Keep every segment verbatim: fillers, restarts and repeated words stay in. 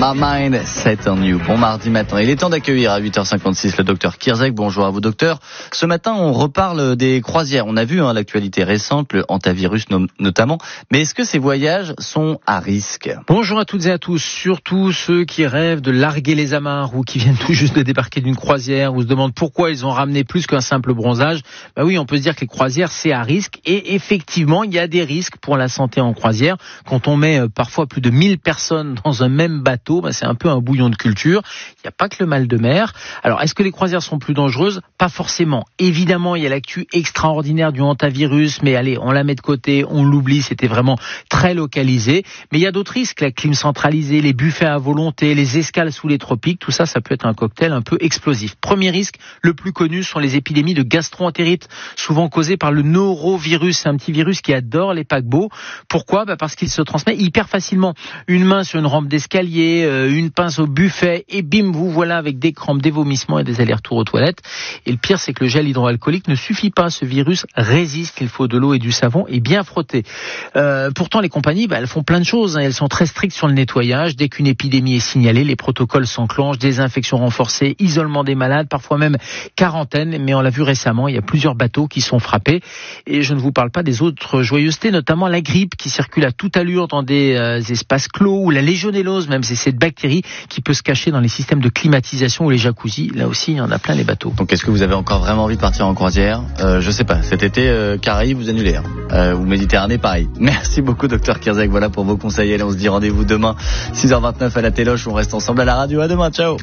My mind set on you. Bon mardi matin. Il est temps d'accueillir à huit heures cinquante-six le docteur Kirzek. Bonjour à vous docteur. Ce matin, on reparle des croisières. On a vu hein, l'actualité récente, le hantavirus no- notamment. Mais est-ce que ces voyages sont à risque ? Bonjour à toutes et à tous, surtout ceux qui rêvent de larguer les amarres ou qui viennent tout juste de débarquer d'une croisière ou se demandent pourquoi ils ont ramené plus qu'un simple bronzage. Bah oui, on peut se dire que les croisières, c'est à risque. Et effectivement, il y a des risques pour la santé en croisière. Quand on met euh, parfois plus de mille personnes dans un même bateau, bah, c'est un peu un bouillon de culture. Il n'y a pas que le mal de mer. Alors, est-ce que les croisières sont plus dangereuses ? Pas forcément. Évidemment, il y a l'actu extraordinaire du hantavirus, mais allez, on la met de côté, on l'oublie, c'était vraiment très localisé. Mais il y a d'autres risques, la clim centralisée, les buffets à volonté, les escales sous les tropiques, tout ça, ça peut être un cocktail un peu explosif. Premier risque, le plus connu, sont les épidémies de gastro-entérite, souvent causées par le norovirus. C'est un petit virus qui adore les paquebots. Pourquoi ? Bah parce qu'il se transmet hyper facilement. Une main sur une rampe d'escalier, euh, une pince au buffet, et bim, vous voilà avec des crampes, des vomissements et des allers-retours aux toilettes. Et le pire, c'est que le gel hydroalcoolique ne suffit pas. Ce virus résiste, il faut de l'eau et du savon et bien frotter. Euh, pourtant, les compagnies, bah, elles font plein de choses. Hein. Elles sont très strictes sur le nettoyage. Dès qu'une épidémie est signalée, les protocoles s'enclenchent, désinfection renforcée, isolement des malades, parfois même quarantaine. Mais on l'a vu récemment, il y a plusieurs bateaux qui sont frappés. Et je ne vous parle pas des autres joyeusetés, notamment la grippe qui circule à toute allure dans des euh, espaces clos, ou la légionellose, même c'est cette bactérie qui peut se cacher dans les systèmes de climatisation ou les jacuzzis. Là aussi, il y en a plein les bateaux. Donc est-ce que vous avez encore vraiment envie de partir en croisière ? euh, Je sais pas, cet été, euh, Caraïbes, vous annulez. Hein. Euh, ou Méditerranée, pareil. Merci beaucoup docteur Kirzek, voilà pour vos conseils. Allez, on se dit rendez-vous demain, six heures vingt-neuf à la Téloche. On reste ensemble à la radio. À demain, ciao.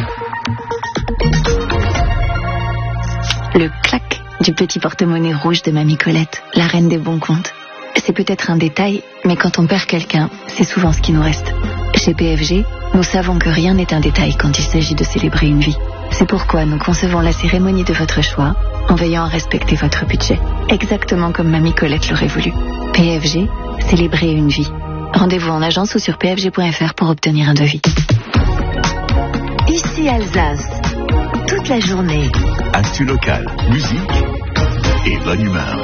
Le clac du petit porte-monnaie rouge de Mamie Colette, la reine des bons comptes. C'est peut-être un détail, mais quand on perd quelqu'un, c'est souvent ce qui nous reste. Chez P F G, nous savons que rien n'est un détail quand il s'agit de célébrer une vie. C'est pourquoi nous concevons la cérémonie de votre choix en veillant à respecter votre budget. Exactement comme Mamie Colette l'aurait voulu. P F G, célébrer une vie. Rendez-vous en agence ou sur p f g point f r pour obtenir un devis. Ici Alsace. Toute la journée. Actu locale, musique et bonne humeur.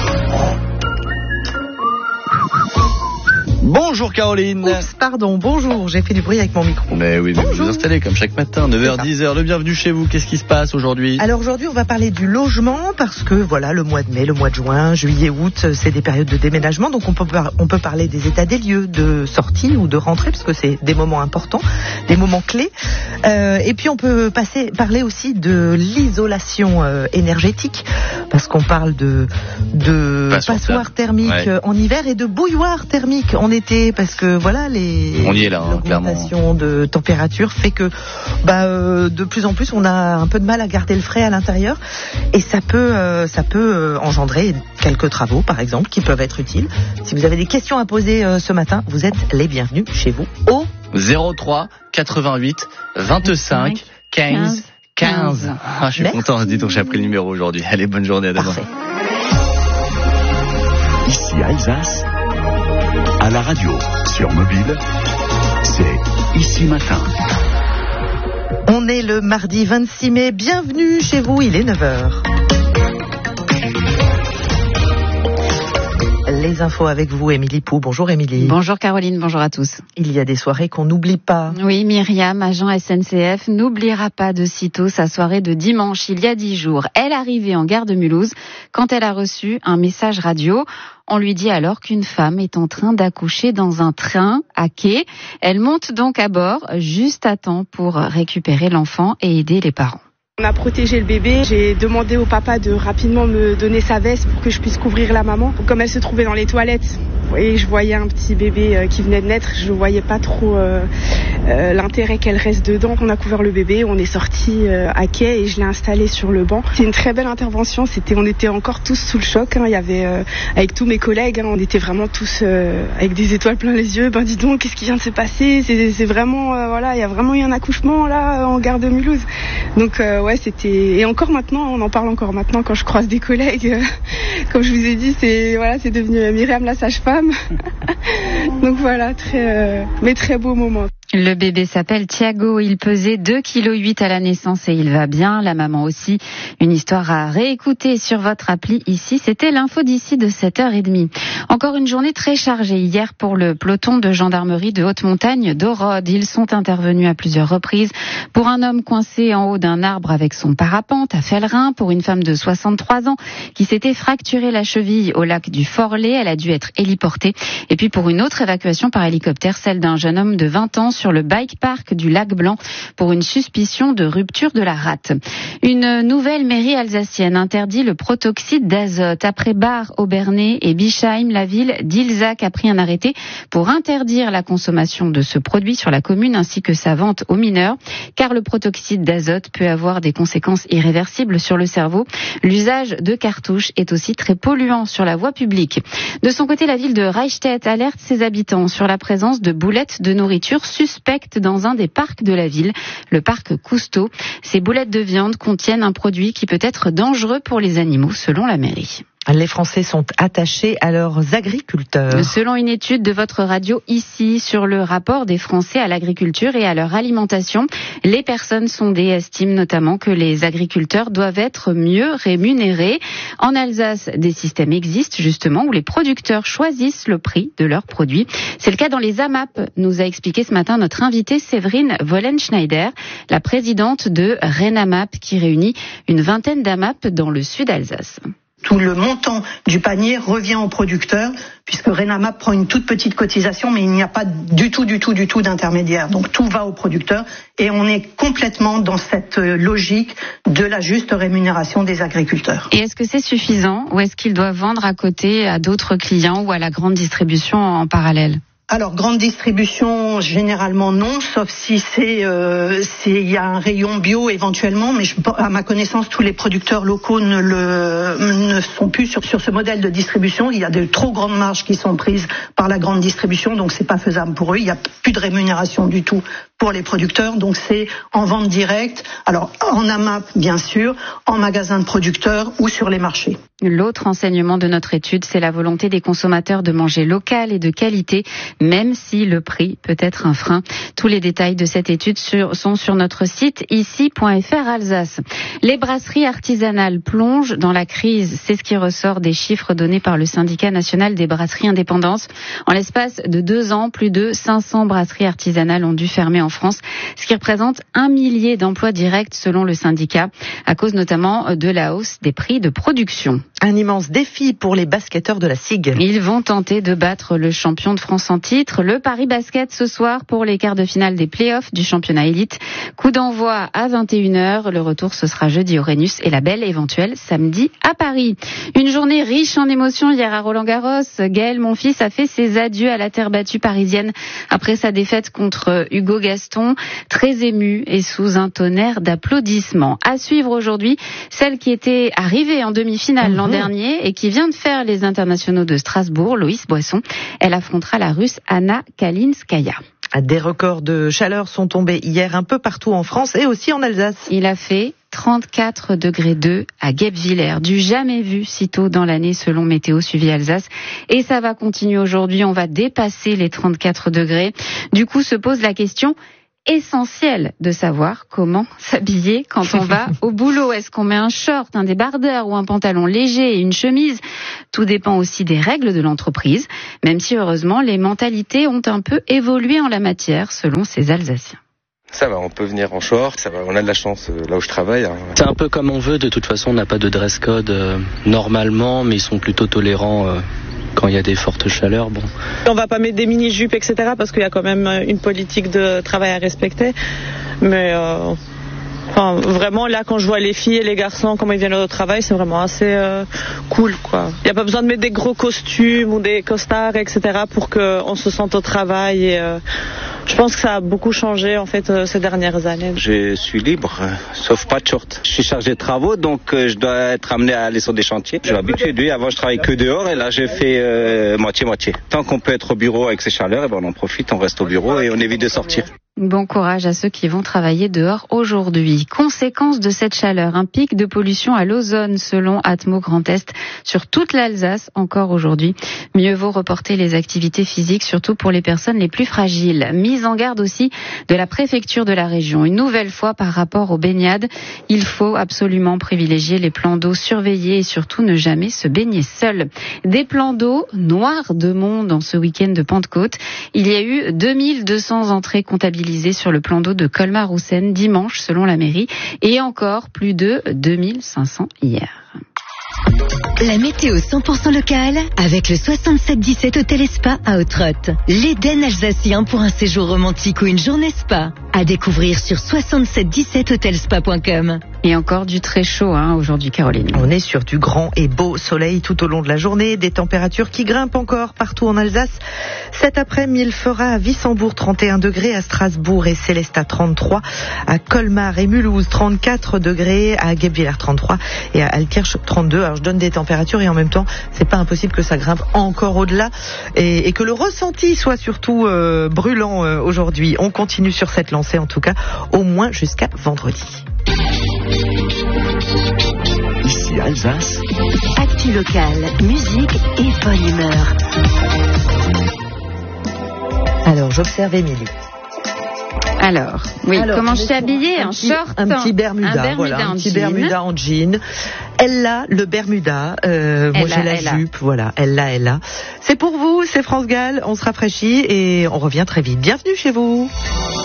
Bonjour Caroline. Oups, pardon, bonjour, j'ai fait du bruit avec mon micro. Mais oui, mais vous vous installez comme chaque matin, neuf heures, dix heures, le bienvenue chez vous. Qu'est-ce qui se passe aujourd'hui ? Alors aujourd'hui, on va parler du logement parce que voilà, le mois de mai, le mois de juin, juillet, août, c'est des périodes de déménagement. Donc on peut, par- on peut parler des états des lieux, de sortie ou de rentrée parce que c'est des moments importants, des moments clés. Euh, et puis on peut passer, parler aussi de l'isolation euh, énergétique parce qu'on parle de, de Passoire passoires thermiques ouais. euh, en hiver et de bouilloires thermiques en été parce que voilà, les On y est là, hein, l'augmentation de température fait que bah, euh, de plus en plus on a un peu de mal à garder le frais à l'intérieur et ça peut, euh, ça peut euh, engendrer quelques travaux par exemple qui peuvent être utiles. Si vous avez des questions à poser euh, ce matin, vous êtes les bienvenus chez vous au zéro trois quatre-vingt-huit vingt-cinq quinze quinze. Ah, je suis Merci. content, dis donc j'ai appris le numéro aujourd'hui. Allez, bonne journée, à demain. Parfait. Ici Alsace, à la radio, sur mobile, c'est Ici Matin. On est le mardi vingt-six mai, bienvenue chez vous, il est neuf heures. Les infos avec vous, Émilie Pou. Bonjour Émilie. Bonjour Caroline, bonjour à tous. Il y a des soirées qu'on n'oublie pas. Oui, Myriam, agent S N C F, n'oubliera pas de sitôt sa soirée de dimanche, il y a dix jours. Elle arrivait en gare de Mulhouse quand elle a reçu un message radio. On lui dit alors qu'une femme est en train d'accoucher dans un train à quai. Elle monte donc à bord, juste à temps pour récupérer l'enfant et aider les parents. On a protégé le bébé. J'ai demandé au papa de rapidement me donner sa veste pour que je puisse couvrir la maman. Comme elle se trouvait dans les toilettes et je voyais un petit bébé qui venait de naître, je voyais pas trop euh, euh, l'intérêt qu'elle reste dedans. On a couvert le bébé, on est sorti euh, à quai et je l'ai installé sur le banc. C'est une très belle intervention. C'était, on était encore tous sous le choc. Hein. Il y avait euh, avec tous mes collègues, hein, on était vraiment tous euh, avec des étoiles plein les yeux. Ben dis donc, qu'est-ce qui vient de se passer ? C'est, c'est vraiment euh, voilà, il y a vraiment eu un accouchement là en gare de Mulhouse. Donc euh, ouais, c'était et encore maintenant, on en parle encore maintenant quand je croise des collègues. Euh, comme je vous ai dit, c'est voilà, c'est devenu Myriam la sage-femme. Donc voilà, très euh, mais très beau moment. Le bébé s'appelle Thiago, il pesait deux virgule huit kilos à la naissance et il va bien, la maman aussi. Une histoire à réécouter sur votre appli ici, c'était l'info d'ici de sept heures trente. Encore une journée très chargée hier pour le peloton de gendarmerie de haute montagne d'Orode. Ils sont intervenus à plusieurs reprises pour un homme coincé en haut d'un arbre avec son parapente à Fellerin, pour une femme de soixante-trois ans qui s'était fracturé la cheville au lac du Forlay, elle a dû être héliportée, et puis pour une autre évacuation par hélicoptère, celle d'un jeune homme de vingt ans sur le bike park du Lac Blanc pour une suspicion de rupture de la rate. Une nouvelle mairie alsacienne interdit le protoxyde d'azote. Après Bar, Obernai et Bischheim, la ville d'Ilzac a pris un arrêté pour interdire la consommation de ce produit sur la commune ainsi que sa vente aux mineurs, car le protoxyde d'azote peut avoir des conséquences irréversibles sur le cerveau. L'usage de cartouches est aussi très polluant sur la voie publique. De son côté, la ville de Reichstätt alerte ses habitants sur la présence de boulettes de nourriture suspectes dans un des parcs de la ville, le parc Cousteau. Ces boulettes de viande contiennent un produit qui peut être dangereux pour les animaux, selon la mairie. Les Français sont attachés à leurs agriculteurs. Selon une étude de votre radio ici sur le rapport des Français à l'agriculture et à leur alimentation, les personnes sondées estiment notamment que les agriculteurs doivent être mieux rémunérés. En Alsace, des systèmes existent justement où les producteurs choisissent le prix de leurs produits. C'est le cas dans les A M A P, nous a expliqué ce matin notre invitée Séverine Wollenschneider, la présidente de Renamap, qui réunit une vingtaine d'A M A P dans le sud Alsace. Tout le montant du panier revient au producteur, puisque Renamap prend une toute petite cotisation, mais il n'y a pas du tout, du tout, du tout d'intermédiaire. Donc tout va au producteur et on est complètement dans cette logique de la juste rémunération des agriculteurs. Et est-ce que c'est suffisant ou est-ce qu'ils doivent vendre à côté à d'autres clients ou à la grande distribution en parallèle ? Alors, grande distribution, généralement non, sauf si c'est, euh, c'est, il y a un rayon bio éventuellement, mais je, à ma connaissance, tous les producteurs locaux ne le, ne sont plus sur, sur ce modèle de distribution. Il y a de trop grandes marges qui sont prises par la grande distribution, donc c'est pas faisable pour eux. Il n'y a plus de rémunération du tout pour les producteurs, donc c'est en vente directe. Alors, en A M A P, bien sûr, en magasin de producteurs ou sur les marchés. L'autre enseignement de notre étude, c'est la volonté des consommateurs de manger local et de qualité, même si le prix peut être un frein. Tous les détails de cette étude sur, sont sur notre site ici point f r Alsace. Les brasseries artisanales plongent dans la crise. C'est ce qui ressort des chiffres donnés par le syndicat national des brasseries indépendantes. En l'espace de deux ans, plus de cinq cents brasseries artisanales ont dû fermer en France, ce qui représente un millier d'emplois directs selon le syndicat, à cause notamment de la hausse des prix de production. Un immense défi pour les basketteurs de la S I G. Ils vont tenter de battre le champion de France en titre, le Paris Basket, ce soir pour les quarts de finale des playoffs du championnat élite. Coup d'envoi à vingt et une heures. Le retour, ce sera jeudi au Rhenus et la belle éventuelle samedi à Paris. Une journée riche en émotions hier à Roland-Garros. Gaël Monfils a fait ses adieux à la terre battue parisienne après sa défaite contre Hugo Gaston. Très ému et sous un tonnerre d'applaudissements. À suivre aujourd'hui, celle qui était arrivée en demi-finale l'an dernier et qui vient de faire les internationaux de Strasbourg, Loïs Boisson. Elle affrontera la Russe Anna Kalinskaya. Des records de chaleur sont tombés hier un peu partout en France et aussi en Alsace. Il a fait trente-quatre degrés deux à Guebwiller, du jamais vu si tôt dans l'année selon Météo Suivi Alsace. Et ça va continuer aujourd'hui, on va dépasser les trente-quatre degrés. Du coup se pose la question essentiel de savoir comment s'habiller quand on va au boulot. Est-ce qu'on met un short, un débardeur ou un pantalon léger et une chemise ? Tout dépend aussi des règles de l'entreprise, même si heureusement les mentalités ont un peu évolué en la matière selon ces Alsaciens. Ça va, on peut venir en short, ça va, on a de la chance euh, là où je travaille. Hein. C'est un peu comme on veut, de toute façon on n'a pas de dress code euh, normalement, mais ils sont plutôt tolérants euh, quand il y a des fortes chaleurs. Bon. On va pas mettre des mini-jupes, et cetera parce qu'il y a quand même une politique de travail à respecter. Mais euh, enfin, vraiment là quand je vois les filles et les garçons, comment ils viennent au travail, c'est vraiment assez euh, cool, quoi. Il n'y a pas besoin de mettre des gros costumes ou des costards, et cetera pour qu'on se sente au travail et... Euh, Je pense que ça a beaucoup changé en fait euh, ces dernières années. Je suis libre, euh, sauf pas de short. Je suis chargé de travaux, donc euh, je dois être amené à aller sur des chantiers. Je suis habitué. Lui, avant je travaillais que dehors et là j'ai fait euh, moitié-moitié. Tant qu'on peut être au bureau avec ces chaleurs, et ben, on en profite, on reste au bureau et on évite de sortir. Bon courage à ceux qui vont travailler dehors aujourd'hui. Conséquence de cette chaleur, un pic de pollution à l'ozone selon Atmo Grand Est sur toute l'Alsace encore aujourd'hui. Mieux vaut reporter les activités physiques, surtout pour les personnes les plus fragiles. Mise en garde aussi de la préfecture de la région. Une nouvelle fois par rapport aux baignades, il faut absolument privilégier les plans d'eau surveillés et surtout ne jamais se baigner seul. Des plans d'eau noirs de monde en ce week-end de Pentecôte. Il y a eu deux mille deux cents entrées comptabilisées sur le plan d'eau de Colmar-Roussen dimanche selon la mairie et encore plus de deux mille cinq cents hier. La météo cent pour cent locale avec le soixante-sept dix-sept Hôtel et Spa à Autrotte. L'Éden alsacien pour un séjour romantique ou une journée spa. À découvrir sur soixante-sept dix-sept hotelspa point com. Et encore du très chaud hein, aujourd'hui, Caroline. On est sur du grand et beau soleil tout au long de la journée, des températures qui grimpent encore partout en Alsace. Cet après-midi, il fera à Wissembourg trente et un degrés, à Strasbourg et Célestat trente-trois, à Colmar et Mulhouse trente-quatre degrés, à Guebwiller trente-trois et à Altkirch trente-deux. Alors je donne des températures et en même temps, c'est pas impossible que ça grimpe encore au-delà et, et que le ressenti soit surtout euh, brûlant euh, aujourd'hui. On continue sur cette lancée en tout cas, au moins jusqu'à vendredi. Ici Alsace. Actu locale, musique et bonne humeur. Alors, j'observe Émilie. Alors, oui, Alors, comment je suis habillée? Un, un petit, short, un petit bermuda, un bermuda voilà, un en petit jean. bermuda en jean. Elle a le bermuda, euh, moi Elle j'ai a, la elle a. jupe, voilà, elle l'a, elle l'a. C'est pour vous, c'est France Gall, on se rafraîchit et on revient très vite. Bienvenue chez vous.